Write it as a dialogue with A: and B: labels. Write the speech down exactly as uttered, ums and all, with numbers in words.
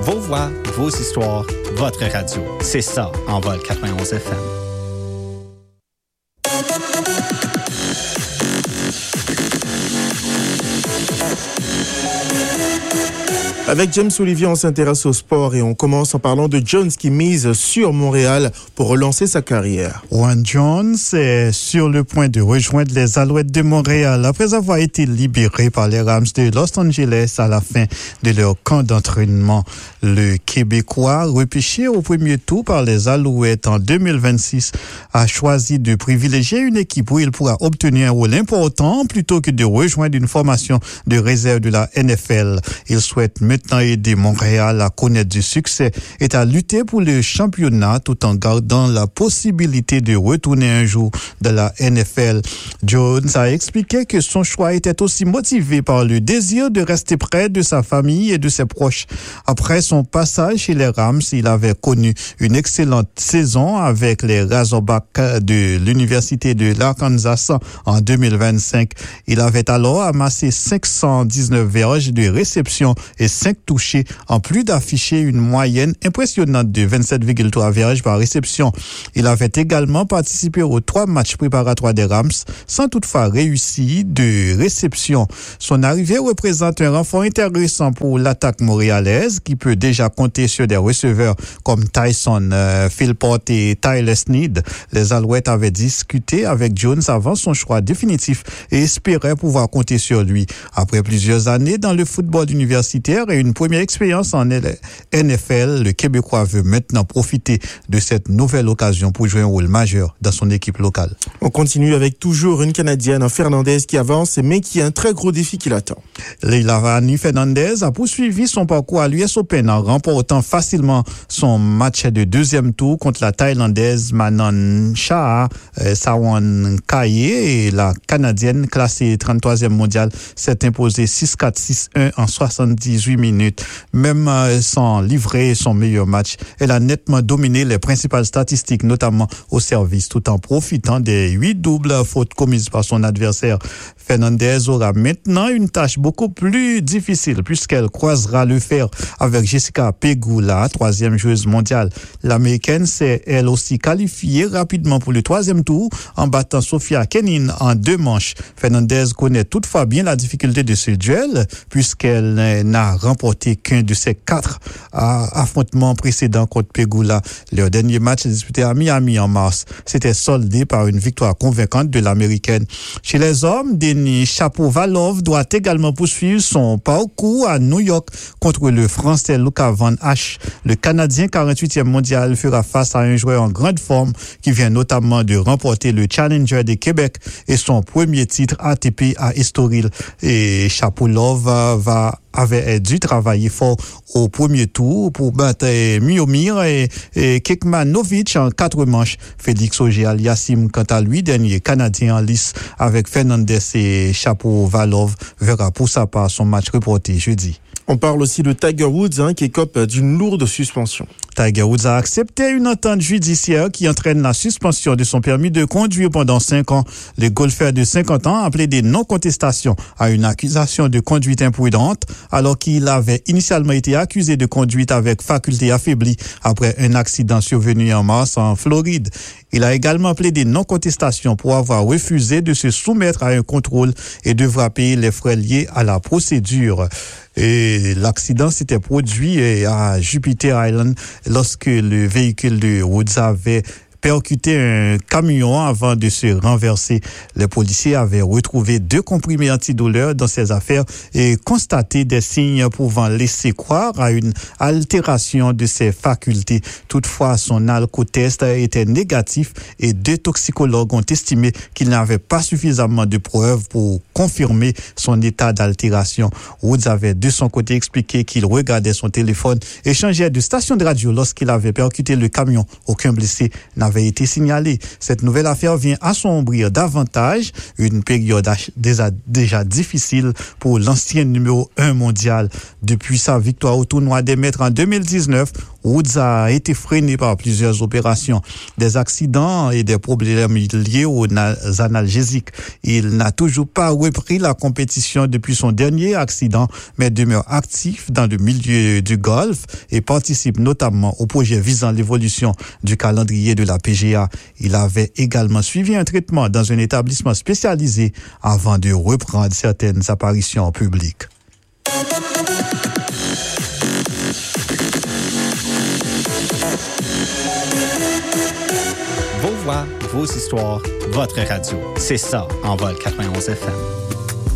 A: Vos voix, vos histoires, votre radio. C'est ça, Envol quatre-vingt-onze F M.
B: Avec James Olivier, on s'intéresse au sport et on commence en parlant de Jones qui mise sur Montréal pour relancer sa carrière.
C: Juan Jones est sur le point de rejoindre les Alouettes de Montréal après avoir été libéré par les Rams de Los Angeles à la fin de leur camp d'entraînement. Le Québécois, repêché au premier tour par les Alouettes en deux mille vingt-six, a choisi de privilégier une équipe où il pourra obtenir un rôle important plutôt que de rejoindre une formation de réserve de la N F L. Il souhaite maintenant aider Montréal à connaître du succès et à lutter pour le championnat tout en gardant la possibilité de retourner un jour dans la N F L. Jones a expliqué que son choix était aussi motivé par le désir de rester près de sa famille et de ses proches. Après son passage chez les Rams, il avait connu une excellente saison avec les Razorbacks de l'Université de l'Arkansas en deux mille vingt-cinq. Il avait alors amassé cinq cent dix-neuf verges de réception et cinq touchés, en plus d'afficher une moyenne impressionnante de vingt-sept virgule trois verges par réception. Il avait également participé aux trois matchs préparatoires des Rams, sans toutefois réussir de réception. Son arrivée représente un renfort intéressant pour l'attaque montréalaise, qui peut déjà compter sur des receveurs comme Tyson, euh, Philpott et Tyler Snead. Les Alouettes avaient discuté avec Jones avant son choix définitif et espéraient pouvoir compter sur lui. Après plusieurs années dans le football universitaire et une première expérience en N F L, le Québécois veut maintenant profiter de cette nouvelle occasion pour jouer un rôle majeur dans son équipe locale.
B: On continue avec toujours une Canadienne, Fernandez, qui avance, mais qui a un très gros défi qui l'attend.
C: Leilani Fernandez a poursuivi son parcours à l'U S Open en remportant facilement son match de deuxième tour contre la Thaïlandaise Manon Shah euh, Sawan Kaye, et la Canadienne classée trente-troisième mondiale s'est imposée six quatre six un en soixante-dix-huit minutes. Même euh, sans livrer son meilleur match, elle a nettement dominé les principales statistiques, notamment au service, tout en profitant des huit doubles fautes commises par son adversaire. Fernandez aura maintenant une tâche beaucoup plus difficile puisqu'elle croisera le fer avec Jessica Pegula, troisième joueuse mondiale. L'Américaine s'est elle aussi qualifiée rapidement pour le troisième tour en battant Sofia Kenin en deux manches. Fernandez connaît toutefois bien la difficulté de ce duel puisqu'elle n'a remporté qu'un de ses quatre affrontements précédents contre Pegula. Leur dernier match disputé à Miami en mars s'était soldé par une victoire convaincante de l'Américaine. Chez les hommes, Denis Shapovalov doit également poursuivre son parcours à New York contre le Français Luca Van Hache. Le Canadien quarante-huitième mondial fera face à un joueur en grande forme qui vient notamment de remporter le Challenger de Québec et son premier titre A T P à Estoril. Et Shapovalov va, va avait dû travailler fort au premier tour pour battre Miomir et, et Kekmanovic en quatre manches. Félix Auger-Aliassime, quant à lui, dernier Canadien en lice avec Fernandez et Shapovalov, verra pour sa part son match reporté jeudi.
B: On parle aussi de Tiger Woods hein, qui écope d'une lourde suspension.
C: Tiger Woods a accepté une entente judiciaire qui entraîne la suspension de son permis de conduire pendant cinq ans. Le golfeur de cinquante ans a plaidé non-contestation à une accusation de conduite imprudente alors qu'il avait initialement été accusé de conduite avec faculté affaiblie après un accident survenu en mars en Floride. Il a également plaidé non-contestation pour avoir refusé de se soumettre à un contrôle et devra payer les frais liés à la procédure. Et l'accident s'était produit à Jupiter Island lorsque le véhicule de Woods avait percuté un camion avant de se renverser. Les policiers avaient retrouvé deux comprimés antidouleurs dans ses affaires et constaté des signes pouvant laisser croire à une altération de ses facultés. Toutefois, son alcotest était négatif et deux toxicologues ont estimé qu'il n'avait pas suffisamment de preuves pour confirmer son état d'altération. Woods avait de son côté expliqué qu'il regardait son téléphone et changeait de station de radio lorsqu'il avait percuté le camion. Aucun blessé n'avait avait été signalé. Cette nouvelle affaire vient assombrir davantage une période déjà, déjà difficile pour l'ancien numéro un mondial. Depuis sa victoire au tournoi des maîtres en deux mille dix-neuf, Woods a été freiné par plusieurs opérations, des accidents et des problèmes liés aux analgésiques. Il n'a toujours pas repris la compétition depuis son dernier accident, mais demeure actif dans le milieu du golf et participe notamment au projet visant l'évolution du calendrier de la P G A. Il avait également suivi un traitement dans un établissement spécialisé avant de reprendre certaines apparitions publiques.
A: Vos voix, vos histoires, votre radio. C'est ça, Envol quatre-vingt-onze F M.